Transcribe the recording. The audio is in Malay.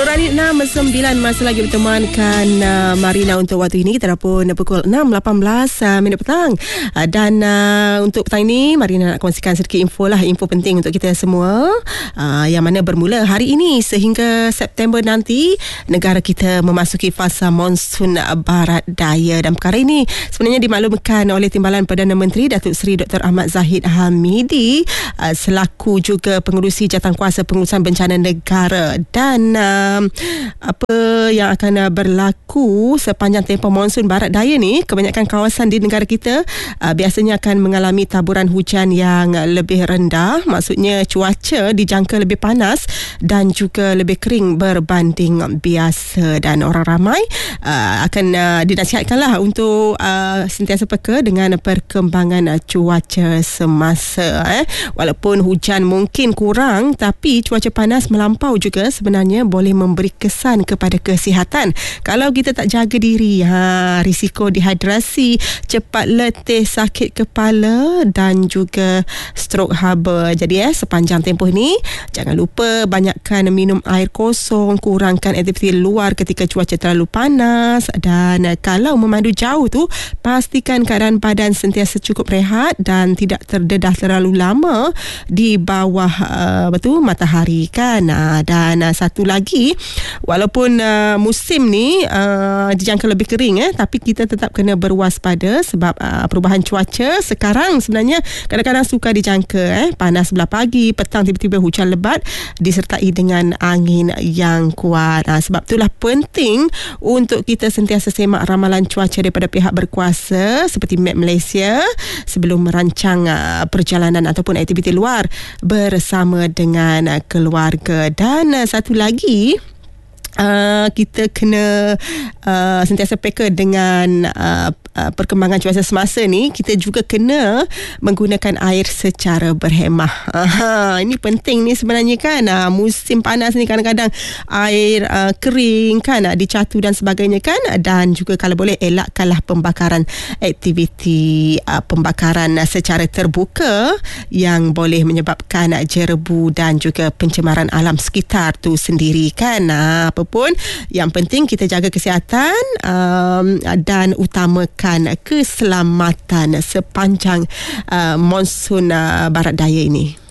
Nurani 6.9 masih lagi bertemankan Marina untuk waktu ini. Kita dah pun pukul 6.18 minit petang. Dan untuk petang ini Marina nak kongsikan sedikit info penting untuk kita semua. Yang mana bermula hari ini sehingga September nanti negara kita memasuki fasa monsun barat daya. Dan perkara ini sebenarnya dimaklumkan oleh Timbalan Perdana Menteri Datuk Seri Dr. Ahmad Zahid Hamidi selaku juga pengerusi Jawatankuasa Pengurusan Bencana Negara. Dan apa yang akan berlaku sepanjang tempoh monsun barat daya ni, kebanyakan kawasan di negara kita biasanya akan mengalami taburan hujan yang lebih rendah. Maksudnya cuaca dijangka lebih panas dan juga lebih kering berbanding biasa. Dan orang ramai akan dinasihatkanlah untuk sentiasa peka dengan perkembangan cuaca semasa. Walaupun hujan mungkin kurang, tapi cuaca panas melampau juga sebenarnya boleh memberi kesan kepada kesihatan. Kalau kita tak jaga diri, risiko dehidrasi, cepat letih, sakit kepala dan juga strok haba. Jadi sepanjang tempoh ni jangan lupa banyakkan minum air kosong, kurangkan aktiviti luar ketika cuaca terlalu panas. Dan kalau memandu jauh tu, pastikan keadaan badan sentiasa cukup rehat dan tidak terdedah terlalu lama di bawah matahari kan. Dan satu lagi, walaupun musim ni dijangka lebih kering tapi kita tetap kena berwaspada sebab perubahan cuaca sekarang sebenarnya kadang-kadang suka dijangka panas sebelah pagi, petang tiba-tiba hujan lebat disertai dengan angin yang kuat. Sebab itulah penting untuk kita sentiasa semak ramalan cuaca daripada pihak berkuasa seperti Met Malaysia sebelum merancang perjalanan ataupun aktiviti luar bersama dengan keluarga. Dan satu lagi, kita kena sentiasa peka dengan perkembangan cuaca semasa ni. Kita juga kena menggunakan air secara berhemah. Ini penting ni sebenarnya kan. Musim panas ni kadang-kadang air kering kan, dicatu dan sebagainya kan. Dan juga kalau boleh elakkanlah pembakaran, aktiviti pembakaran secara terbuka yang boleh menyebabkan jerebu dan juga pencemaran alam sekitar tu sendiri kan. Apa pun yang penting kita jaga kesihatan dan utamakan keselamatan sepanjang monsun barat daya ini.